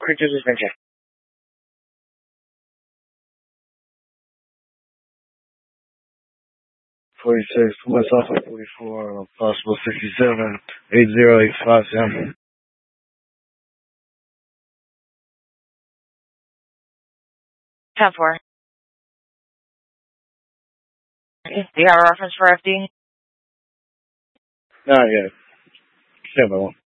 Creature suspension. 46, West Alpha 44, possible 67, 80857. 10-4. Do you have a reference for FD? Not yet. Stand by one.